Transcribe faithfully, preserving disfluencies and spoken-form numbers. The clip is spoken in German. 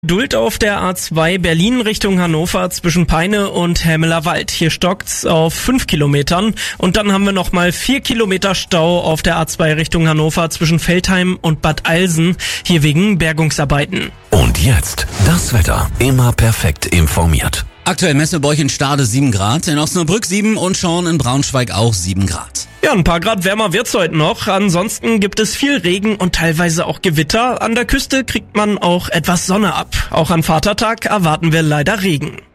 Duld auf der A zwei Berlin Richtung Hannover zwischen Peine und Hämeler Wald. Hier stockt's auf fünf Kilometern. Und dann haben wir nochmal vier Kilometer Stau auf der A zwei Richtung Hannover zwischen Veltheim und Bad Eilsen. Hier wegen Bergungsarbeiten. Und jetzt das Wetter. Immer perfekt informiert. Aktuell messen wir bei euch in Stade sieben Grad, in Osnabrück sieben und Schorn in Braunschweig auch sieben Grad. Ja, ein paar Grad wärmer wird's heute noch. Ansonsten gibt es viel Regen und teilweise auch Gewitter. An der Küste kriegt man auch etwas Sonne ab. Auch an Vatertag erwarten wir leider Regen.